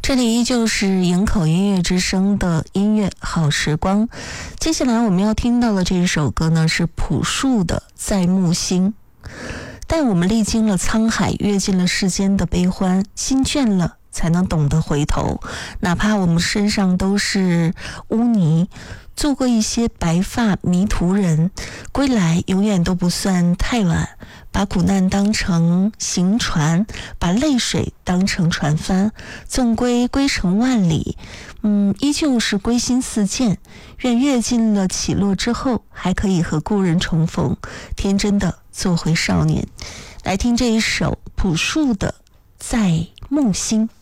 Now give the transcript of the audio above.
这里依旧是营口音乐之声的音乐好时光。接下来我们要听到的这一首歌呢，是朴树的《在木星》。但我们历经了沧海，阅尽了世间的悲欢，心倦了才能懂得回头。哪怕我们身上都是污泥，做过一些白发迷途人，归来永远都不算太晚。把苦难当成行船，把泪水当成船帆，纵归归程万里，依旧是归心似箭。愿阅尽了起落之后，还可以和故人重逢，天真的做回少年。来听这一首朴树的《在木星》。